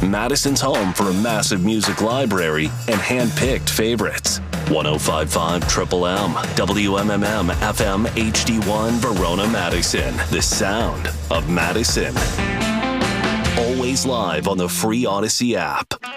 Madison's home for a massive music library and hand-picked favorites. 105.5 Triple M, WMMM FM HD1 Verona, Madison. The sound of Madison. Always live on the free Odyssey app.